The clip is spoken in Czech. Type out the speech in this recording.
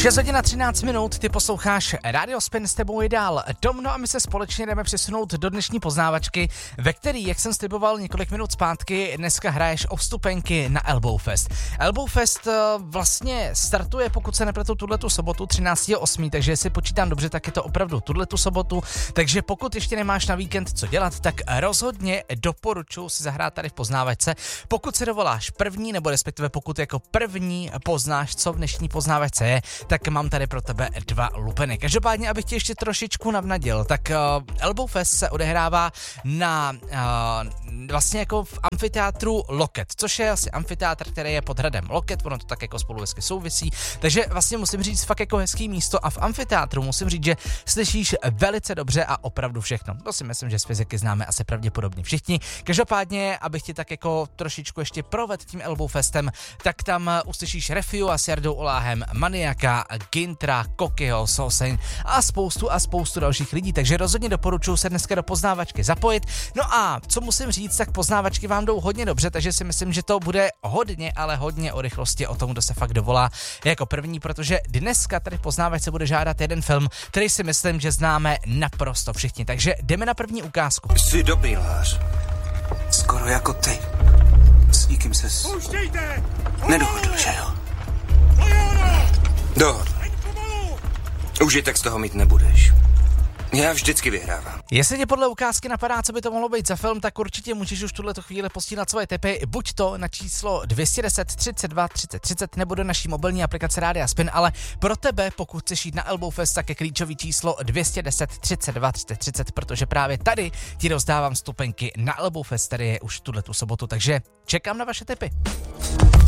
6:13, ty posloucháš Radio Spin, s tebou je dál Dom, no a my se společně jdeme přesunout do dnešní poznávačky, ve který, jak jsem sliboval několik minut zpátky, dneska hraješ o vstupenky na Elbow Fest. Elbow Fest vlastně startuje, pokud se nepletu, tuhletu sobotu 13.8., takže jestli počítám dobře, tak je to opravdu tuhletu sobotu, takže pokud ještě nemáš na víkend co dělat, tak rozhodně doporučuji si zahrát tady v poznávačce. Pokud se dovoláš první, nebo respektive pokud jako první poznáš, co v dnešní poznávačce je, tak mám tady pro tebe 2 lupeny. Každopádně, abych tě ještě trošičku navnadil, tak Elbow Fest se odehrává na vlastně jako v amfiteátru Loket, což je asi amfiteátr, který je pod hradem Loket, ono to tak jako spolu hezky souvisí, takže vlastně musím říct fakt jako hezký místo a v amfiteátru musím říct, že slyšíš velice dobře a opravdu všechno. To si myslím, že z fyziky známe asi pravděpodobně všichni. Každopádně, abych ti tak jako trošičku ještě provedl tím Elbow Festem, tak tam uslyšíš Refio s Jardou Oláhem, Maniaka, Gintra, Kokyho, Soseň a spoustu dalších lidí, takže rozhodně doporučuji se dneska do poznávačky zapojit. No a co musím říct, tak poznávačky vám jdou hodně dobře, takže si myslím, že to bude hodně, ale hodně o rychlosti o tom, kdo se fakt dovolá jako první, protože dneska tady v poznávačce bude žádat jeden film, který si myslím, že známe naprosto všichni, takže jdeme na první ukázku. Jsi dobrý lář, skoro jako ty. S nikým ses nedohodl, že jo? Dohodl. Užitek z toho mít nebudeš. Já vždycky vyhrávám. Jestli tě podle ukázky napadá, co by to mohlo být za film, tak určitě můžeš už tuhle chvíli posílat svoje tipy, buď to na číslo 210 32 30 30 nebo do naší mobilní aplikace Rádia Spin, ale pro tebe, pokud chceš jít na Elbow Fest, tak je klíčový číslo 210 32 30 30, protože právě tady ti rozdávám vstupenky na Elbow Fest, který je už tuhletu sobotu, takže čekám na vaše tipy.